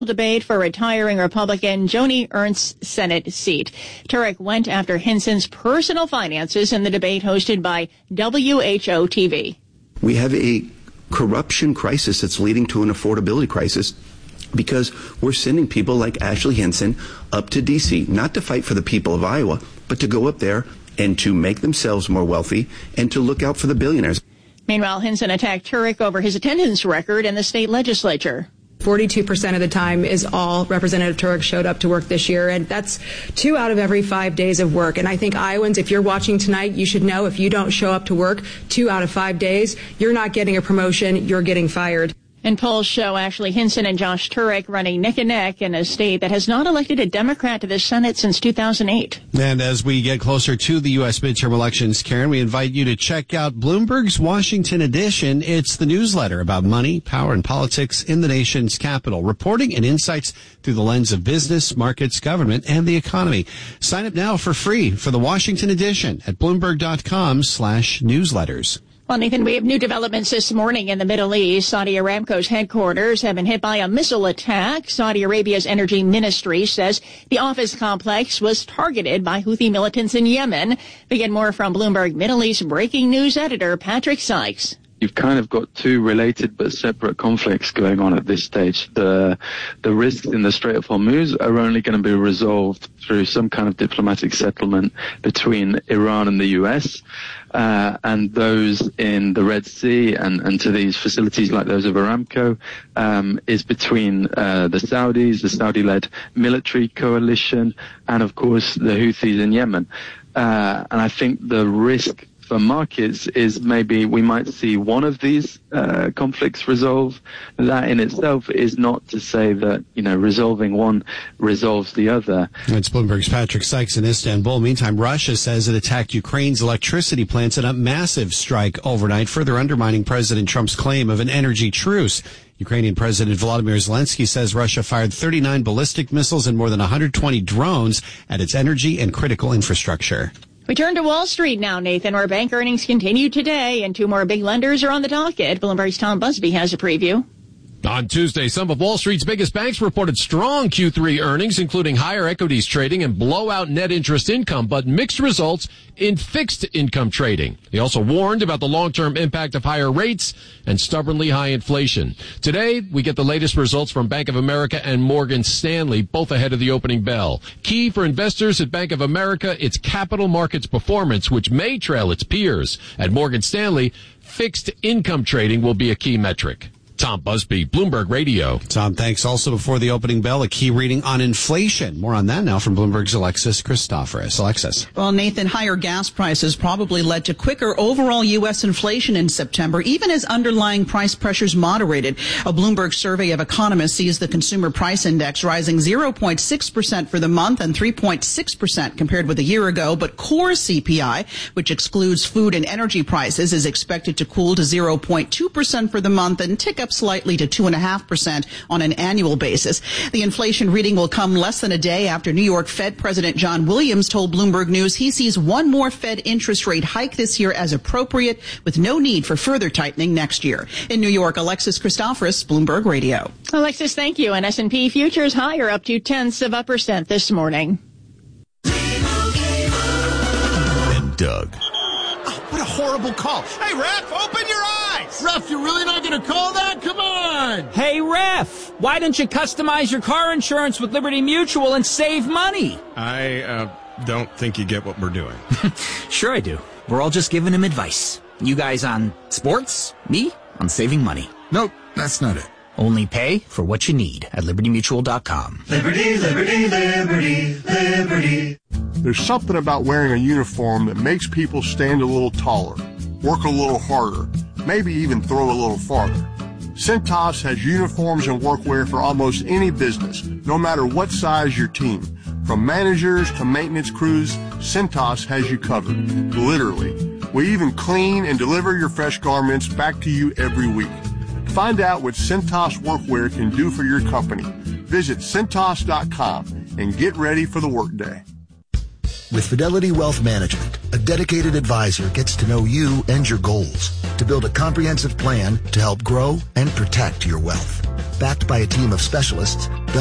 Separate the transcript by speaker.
Speaker 1: debate for retiring Republican Joni Ernst's Senate seat. Turek went after Hinson's personal finances in the debate hosted by WHO TV.
Speaker 2: We have a corruption crisis that's leading to an affordability crisis because we're sending people like Ashley Hinson up to D.C., not to fight for the people of Iowa, but to go up there and to make themselves more wealthy and to look out for the billionaires.
Speaker 1: Meanwhile, Hinson attacked Turek over his attendance record in the state legislature.
Speaker 3: 42% of the time is all Representative Turek showed up to work this year, and that's 2 out of every 5 days of work. And I think Iowans, if you're watching tonight, you should know if you don't show up to work 2 out of 5 days, you're not getting a promotion, you're getting fired.
Speaker 1: And polls show Ashley Hinson and Josh Turek running neck and neck in a state that has not elected a Democrat to the Senate since 2008.
Speaker 4: And as we get closer to the U.S. midterm elections, Karen, we invite you to check out Bloomberg's Washington edition. It's the newsletter about money, power, and politics in the nation's capital, reporting and insights through the lens of business, markets, government, and the economy. Sign up now for free for the Washington edition at Bloomberg.com/newsletters.
Speaker 1: Well, Nathan, we have new developments this morning in the Middle East. Saudi Aramco's headquarters have been hit by a missile attack. Saudi Arabia's energy ministry says the office complex was targeted by Houthi militants in Yemen. We get more from Bloomberg Middle East breaking news editor Patrick Sykes.
Speaker 5: You've kind of got two related but separate conflicts going on at this stage. The risks in the Strait of Hormuz are only going to be resolved through some kind of diplomatic settlement between Iran and the U.S., and those in the Red Sea and to these facilities like those of Aramco is between the Saudis, the Saudi-led military coalition, and of course the Houthis in Yemen. And I think the risk for markets is maybe we might see one of these conflicts resolve. That in itself is not to say that, resolving one resolves the other.
Speaker 4: It's Bloomberg's Patrick Sykes in Istanbul. Meantime, Russia says it attacked Ukraine's electricity plants in a massive strike overnight, further undermining President Trump's claim of an energy truce. Ukrainian President Volodymyr Zelensky says Russia fired 39 ballistic missiles and more than 120 drones at its energy and critical infrastructure.
Speaker 1: We turn to Wall Street now, Nathan, where bank earnings continue today, and 2 more big lenders are on the docket. Bloomberg's Tom Busby has a preview.
Speaker 6: On Tuesday, some of Wall Street's biggest banks reported strong Q3 earnings, including higher equities trading and blowout net interest income, but mixed results in fixed income trading. They also warned about the long-term impact of higher rates and stubbornly high inflation. Today, we get the latest results from Bank of America and Morgan Stanley, both ahead of the opening bell. Key for investors at Bank of America, its capital markets performance, which may trail its peers. At Morgan Stanley, fixed income trading will be a key metric. Tom Busby, Bloomberg Radio.
Speaker 4: Tom, thanks. Also before the opening bell, a key reading on inflation. More on that now from Bloomberg's Alexis Christoforous. Alexis.
Speaker 7: Well, Nathan, higher gas prices probably led to quicker overall U.S. inflation in September, even as underlying price pressures moderated. A Bloomberg survey of economists sees the consumer price index rising 0.6% for the month and 3.6% compared with a year ago. But core CPI, which excludes food and energy prices, is expected to cool to 0.2% for the month and tick up slightly to 2.5% on an annual basis. The inflation reading will come less than a day after New York Fed President John Williams told Bloomberg News he sees one more Fed interest rate hike this year as appropriate, with no need for further tightening next year. In New York, Alexis Christoforous, Bloomberg Radio.
Speaker 1: Alexis, thank you. And S&P futures higher up 0.2% this morning.
Speaker 8: And Doug.
Speaker 9: Oh, what a horrible call. Hey, ref, open your eyes. Ref, you're really not going to call that? Come on.
Speaker 10: Hey, ref, why don't you customize your car insurance with Liberty Mutual and save money?
Speaker 11: I don't think you get what we're doing.
Speaker 10: Sure I do. We're all just giving him advice. You guys on sports, me on saving money.
Speaker 9: Nope, that's not it.
Speaker 10: Only pay for what you need at LibertyMutual.com.
Speaker 12: Liberty, liberty, liberty, liberty.
Speaker 13: There's something about wearing a uniform that makes people stand a little taller, work a little harder, maybe even throw a little farther. Cintas has uniforms and workwear for almost any business, no matter what size your team. From managers to maintenance crews, Cintas has you covered, literally. We even clean and deliver your fresh garments back to you every week. Find out what Cintas workwear can do for your company. Visit Cintas.com and get ready for the workday.
Speaker 14: With Fidelity Wealth Management, a dedicated advisor gets to know you and your goals to build a comprehensive plan to help grow and protect your wealth. backed by a team of specialists,